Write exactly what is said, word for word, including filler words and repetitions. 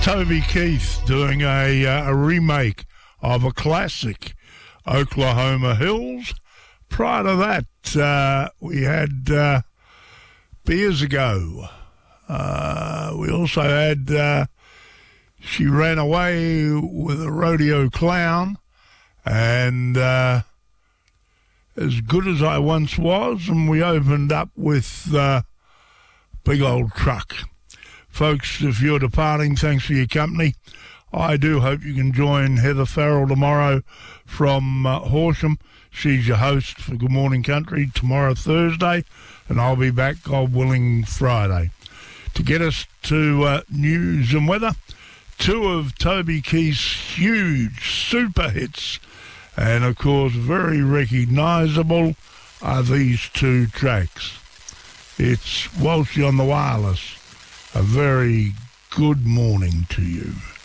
Toby Keith doing a, uh, a remake of a classic, Oklahoma Hills. Prior to that, uh, we had uh, Beers Ago. Uh, we also had uh, She Ran Away with a Rodeo Clown, and uh, As Good As I Once Was, and we opened up with uh, Big Old Truck. Folks, if you're departing, thanks for your company. I do hope you can join Heather Farrell tomorrow from uh, Horsham. She's your host for Good Morning Country tomorrow, Thursday, and I'll be back, God willing, Friday. To get us to uh, news and weather, two of Toby Keith's huge super hits, and of course very recognisable, are these two tracks. It's Walshy on the Wireless. A very good morning to you.